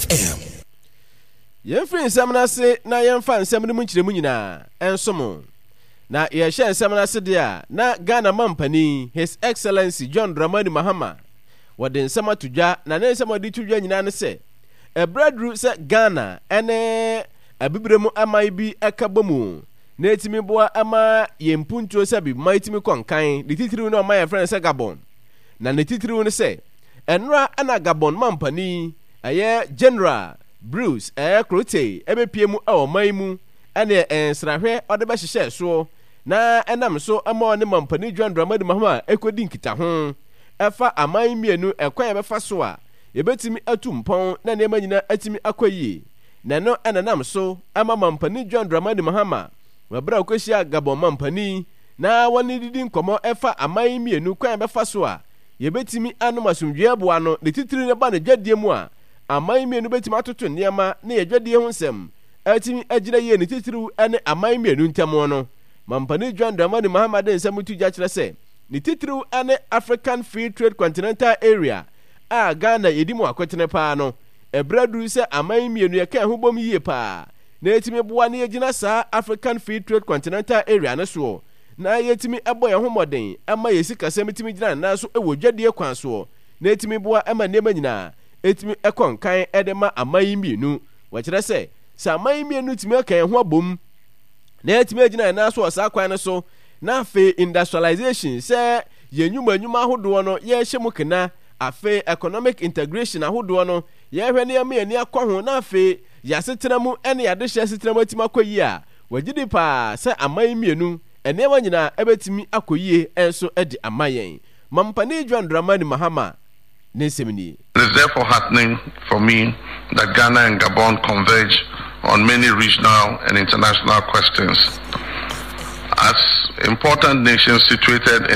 FM. Yɛmfiri nsɛm no ase na yɛmfa nsɛm no mu nkyerɛmu nyinaa ɛnsom. Na yɛhyɛ nsɛm no ase deɛ a na Ghana mampani His Excellency John Dramani Mahama wɔde nsɛm ato dwa na ne nsɛm wɔde to dwa nyinaa ne sɛ ɛbrɛ duru sɛ Ghana ɛne abibire mu aman bi ɛka mu na etimi boa ama yɛmpuntuo sɛ bi ma etimi kɔnkan de titiriw no ɔman yɛfrɛ no sɛ Gabon. Na ne titiriw no sɛ ɛnora ana Gabon mampani ɛyɛ General Bruce Clotaire ɛbɛpie mu ɛwɔ man mu ɛne nsrahwɛ ɔde bɛhyehyɛ soɔ na ɛnam so ama ɔne mampani John Dramani Mahama ɛkɔdi nkitaho ɛfa aman mmienu ɛkwan yɛbɛfa so a yɛbɛtumi atu mpɔn na nneɛma nyinaa atumi akɔ yie. Na no ɛnanam so ama mampani John Dramani Mahama wɔbrɛ ɔkɔhyia Gabon mampani na wɔne didi nkɔmmɔ ɛfa aman mmienu kwan yɛbɛfa so a yɛbɛtumi anom asomdwoeɛ aboa no ne titiri no ba ne dwadie mu a aman mmienu bɛtumi atoto nneɛma ne yɛdwadie ho nsɛm ɛtumi agyina yie ne titiriw ɛne aman mmienu ntam no. Mampani John Dramani Mahama de nsɛm tu gya kyerɛ sɛ ne titiriw ɛne African Free Trade Continental Area a Ghana yɛdi mu akɔtene paa no ɛbrɛ duru sɛ aman mmienu yɛka ho bom yie paa na yɛtumi boa ne yɛgyina saa African Free Trade Continental Area no soɔ na yɛtumi ɛbɔ yɛn ho mmɔden ama yɛsi kasɛm tumi gyina na so ɛwɔ dwadie kwan soɔ na yɛtumi boa ama nneɛma nyinaa ɛtumi ɛkɔ nkan ɛde ma aman mmienu. Wɔkyerɛ sɛ aman mmienu tumi aka yɛn ho abom na yɛtumi agyina yɛn na so wɔ saa kwan no so na afei industrialization sɛ yɛn nnwuma ahodoɔ no yɛhyɛ mu kena afei economic integration ahodoɔ no yɛhwɛ ne yɛma yɛni akɔ ho na afei yɛasetena mu ɛne yɛadehyɛ asetena mu atumi akɔ yie a wɔgyedi paa sɛ aman mmienu nneɛma nyinaa ɛbɛtumi akɔ yie ɛnso ɛde ama yɛn. Mampani John Dramani Mahama ne nsɛm nie. It is therefore heartening for me that Ghana and Gabon converge on many regional and international questions. As important nations situated